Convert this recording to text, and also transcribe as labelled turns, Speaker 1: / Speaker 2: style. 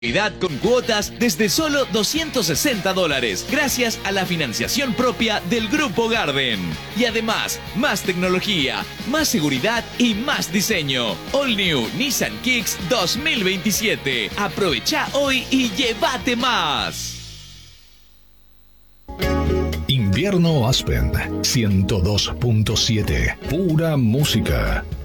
Speaker 1: Con cuotas desde solo $260, gracias a la financiación propia del Grupo Garden. Y además, más tecnología, más seguridad y más diseño. All New Nissan Kicks 2027. Aprovecha hoy y llévate más.
Speaker 2: Invierno Aspen 102.7. Pura música.